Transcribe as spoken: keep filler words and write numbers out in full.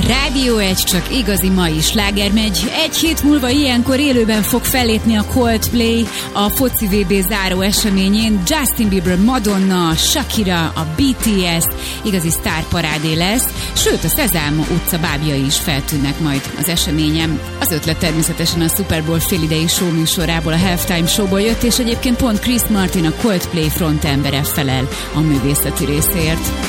Rádió egy, csak igazi mai sláger megy. Egy hét múlva ilyenkor élőben fog fellépni a Coldplay a foci vé bé záró eseményén. Justin Bieber, Madonna, Shakira, a bé té es, igazi sztárparádé lesz, sőt a Szezám utca bábjai is feltűnnek majd az eseményen. Az ötlet természetesen a Super Bowl félidei show műsorából, a Halftime Showból jött, és egyébként pont Chris Martin, a Coldplay frontembere felel a művészeti részért.